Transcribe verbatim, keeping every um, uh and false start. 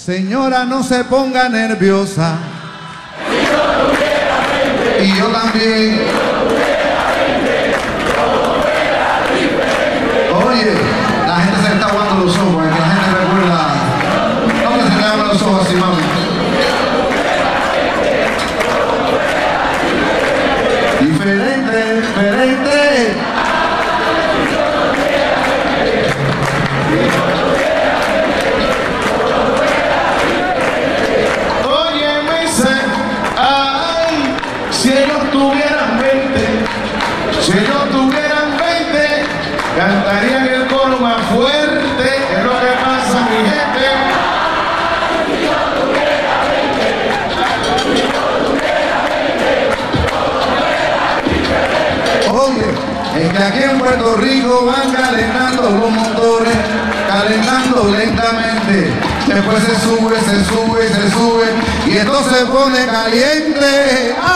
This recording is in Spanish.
Señora, no se ponga nerviosa. Y yo también. Oye, la gente se está aguando los ojos, que la gente recuerda. No que se le abran los ojos así, mami. Diferente, diferente. Oye, me dice, ay, si ellos tuvieran veinte, si ellos tuvieran veinte, cantarían el coro más fuerte, es lo que pasa, mi gente. Si yo tuviera veinte, si yo tuviera veinte, todo fuera diferente. Oye, es que aquí en Puerto Rico van calentando los motores, calentando lentamente. Después se sube, se sube, se sube, y esto se pone caliente.